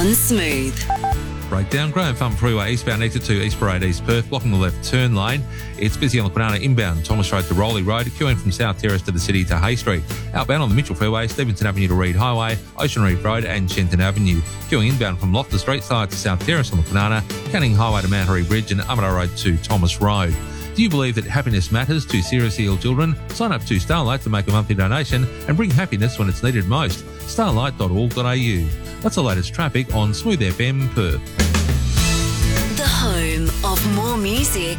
on Smooth. Breakdown. Graham Farm Freeway eastbound exit to East Parade East Perth, blocking the left turn lane. It's busy on the Banana inbound, Thomas Road to Rowley Road, queuing from South Terrace to the city to Hay Street. Outbound on the Mitchell Freeway, Stevenson Avenue to Reed Highway, Ocean Reef Road and Shenton Avenue. Queuing inbound from Loftus Street side to South Terrace on the Banana, Canning Highway to Mount Harry Bridge and Armadale Road to Thomas Road. Do you believe that happiness matters to seriously ill children? Sign up to Starlight to make a monthly donation and bring happiness when it's needed most. starlight.org.au. That's the latest traffic on Smooth FM Perth. The home of more music